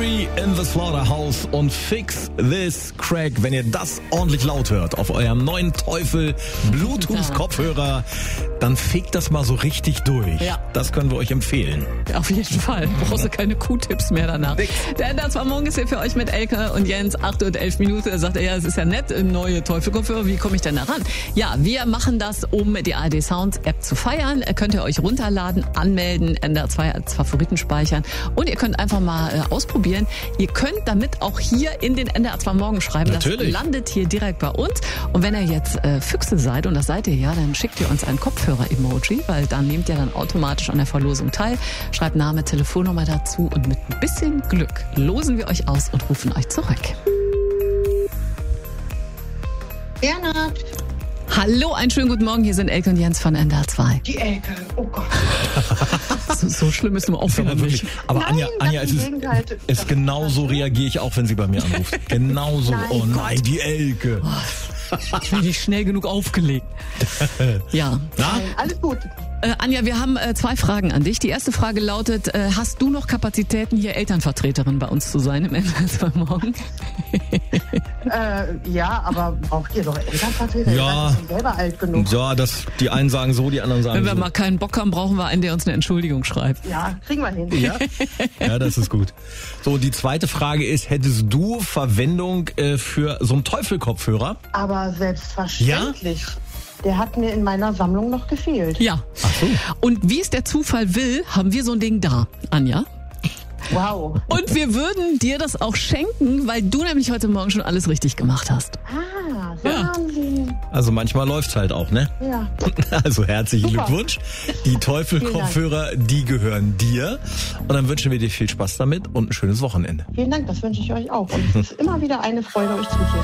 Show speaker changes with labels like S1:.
S1: Fury in the Slaughterhouse und Fix This Crack. Wenn ihr das ordentlich laut hört auf eurem neuen Teufel Bluetooth-Kopfhörer, dann fegt das mal so richtig durch.
S2: Ja.
S1: Das können wir euch empfehlen.
S2: Auf jeden Fall. Brauchst du keine Q-Tipps mehr danach. Der NDR 2 Morgen ist hier für euch mit Elke und Jens. 8:11 Minuten. Da sagt er, ja, es ist ja nett, neue Teufel-Kopfhörer. Wie komme ich denn da ran? Ja, wir machen das, um die ARD Sounds App zu feiern. Könnt ihr euch runterladen, anmelden, NDR 2 als Favoriten speichern. Und ihr könnt einfach mal ausprobieren. Ihr könnt damit auch hier in den NDR 2 Morgen schreiben.
S1: Natürlich.
S2: Das landet hier direkt bei uns. Und wenn ihr jetzt Füchse seid, und das seid ihr ja, dann schickt ihr uns ein Kopfhörer-Emoji, weil dann nehmt ihr dann automatisch an der Verlosung teil. Schreibt Name, Telefonnummer dazu und mit ein bisschen Glück losen wir euch aus und rufen euch zurück.
S3: Bernhard.
S2: Hallo, einen schönen guten Morgen. Hier sind Elke und Jens von NDR 2.
S3: Die Elke, oh Gott.
S2: So schlimm ist nur auch wieder nicht.
S1: Aber
S3: Nein,
S1: Anja,
S3: ganz
S1: es
S3: im Gegenteil.
S1: ist genauso reagiere ich auch, wenn sie bei mir anruft. Genauso.
S3: Nein,
S1: oh nein, die Elke.
S2: Ich bin nicht schnell genug aufgelegt. Ja.
S1: Na?
S3: Nein, alles gut.
S2: Anja, wir haben 2 Fragen an dich. Die erste Frage lautet, hast du noch Kapazitäten, hier Elternvertreterin bei uns zu sein im NDR 2 Morgen?
S3: Ja, aber braucht ihr doch Elternvertreter?
S1: Ja.
S3: Ihr seid schon selber alt genug.
S1: Ja, die einen sagen so, die anderen sagen
S2: Wenn wir
S1: so.
S2: mal keinen Bock haben, brauchen wir einen, der uns eine Entschuldigung schreibt.
S3: Ja, kriegen wir hin.
S1: Ja? Ja, das ist gut. So, die zweite Frage ist, hättest du Verwendung für so einen Teufel-Kopfhörer?
S3: Aber selbstverständlich. Der hat mir in meiner Sammlung noch gefehlt.
S2: Ja.
S1: Ach so.
S2: Und wie es der Zufall will, haben wir so ein Ding da, Anja.
S3: Wow.
S2: Und wir würden dir das auch schenken, weil du nämlich heute Morgen schon alles richtig gemacht hast.
S3: Ah,
S2: Ja.
S3: Wahnsinn.
S1: Also manchmal läuft's halt auch, ne?
S3: Ja.
S1: Also herzlichen
S3: Super.
S1: Glückwunsch. Die Teufel-Kopfhörer, die gehören dir. Und dann wünschen wir dir viel Spaß damit und ein schönes Wochenende.
S3: Vielen Dank, das wünsche ich euch auch. Und es ist immer wieder eine Freude, euch zuzuhören.